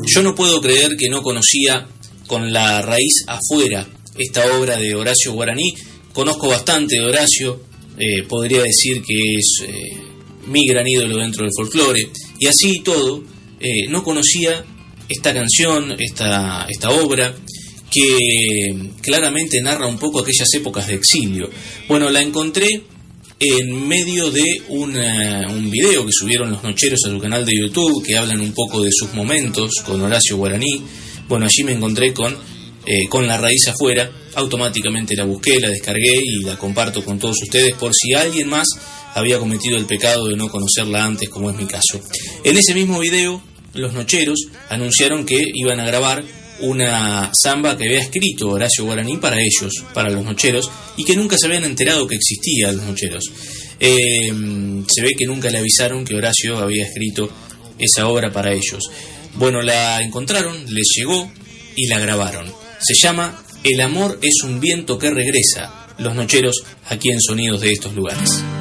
Yo no puedo creer que no conocía Con la raíz afuera esta obra de Horacio Guaraní. Conozco bastante de Horacio, podría decir que es mi gran ídolo dentro del folclore, y así y todo, no conocía esta canción, esta obra, que claramente narra un poco aquellas épocas de exilio. Bueno, la encontré en medio de un video que subieron los Nocheros a su canal de YouTube, que hablan un poco de sus momentos con Horacio Guaraní. Bueno, allí me encontré con la raíz afuera. Automáticamente la busqué, la descargué y la comparto con todos ustedes por si alguien más había cometido el pecado de no conocerla antes, como es mi caso. En ese mismo video, los Nocheros anunciaron que iban a grabar una samba que había escrito Horacio Guaraní para ellos, para los Nocheros, y que nunca se habían enterado que existía los Nocheros. Se ve que nunca le avisaron que Horacio había escrito esa obra para ellos. Bueno, la encontraron, les llegó y la grabaron. Se llama El amor es un viento que regresa. Los Nocheros, aquí en Sonidos de estos lugares.